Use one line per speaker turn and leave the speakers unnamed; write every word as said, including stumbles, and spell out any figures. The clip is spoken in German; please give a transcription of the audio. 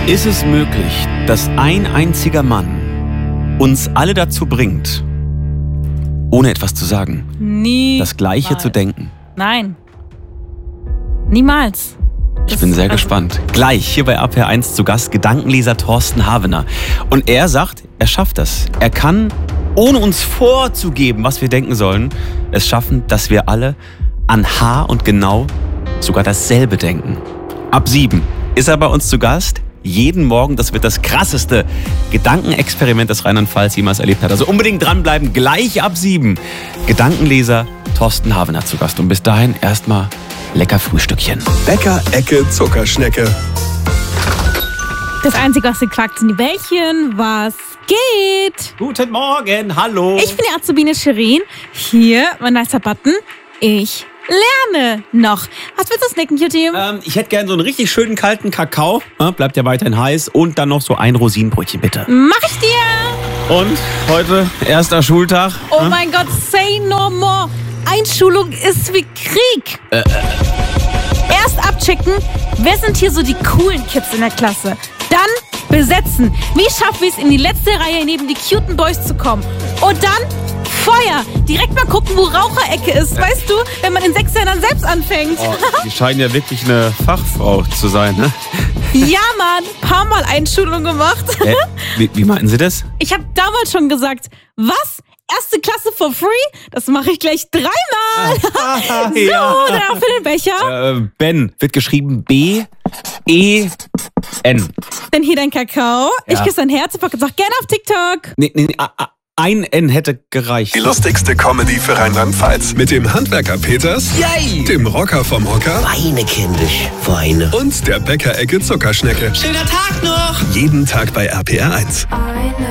Ist es möglich, dass ein einziger Mann uns alle dazu bringt, ohne etwas zu sagen,
Nie.
das Gleiche zu denken?
Nein. Niemals.
Ich bin sehr gespannt. Gleich hier bei A P R eins zu Gast Gedankenleser Thorsten Havener. Und er sagt, er schafft das. Er kann, ohne uns vorzugeben, was wir denken sollen, es schaffen, dass wir alle an Haar und genau sogar dasselbe denken. Ab sieben ist er bei uns zu Gast. Jeden Morgen, das wird das krasseste Gedankenexperiment des Rheinland-Pfalz jemals erlebt hat. Also unbedingt dranbleiben, gleich ab sieben. Gedankenleser Thorsten Havener zu Gast. Und bis dahin erstmal lecker Frühstückchen.
Bäcker-Ecke Zuckerschnecke.
Das Einzige, was sie quackt, sind die Bällchen. Was geht?
Guten Morgen, hallo.
Ich bin die Azubine Shirin. Hier, mein nicer Button. Ich lerne noch. Was willst du snacken, Cutie?
Ähm, ich hätte gern so einen richtig schönen kalten Kakao. Ja, bleibt ja weiterhin heiß. Und dann noch so ein Rosinenbrötchen, bitte.
Mach ich dir.
Und heute erster Schultag.
Oh
ja?
mein Gott, say no more. Einschulung ist wie Krieg.
Äh, äh.
Erst abchecken, wer sind hier so die coolen Kids in der Klasse. Dann besetzen. Wie schaffen wir es, in die letzte Reihe neben die cuten Boys zu kommen? Und dann Feuer. Direkt mal gucken, wo Raucherecke ist. Weißt du, wenn man in sechs Jahren dann selbst anfängt.
Oh, die scheinen ja wirklich eine Fachfrau zu sein, ne?
Ja, Mann. Paar Mal Einschulung gemacht.
Äh, wie, wie meinten Sie das?
Ich habe damals schon gesagt, was? Erste Klasse for free? Das mache ich gleich dreimal.
Ah,
so,
ja.
danach für den Becher.
Äh, Ben wird geschrieben B E N.
Dann hier dein Kakao.
Ja.
Ich küsse dein Herz und sag gerne auf TikTok.
Nee, nee, nee, ein N hätte gereicht.
Die lustigste Comedy für Rheinland-Pfalz. Mit dem Handwerker Peters,
Yay!
dem Rocker vom Hocker
Weine, kindisch, Weine.
und der Bäcker-Ecke Zuckerschnecke.
Schöner Tag noch!
Jeden Tag bei R P R eins.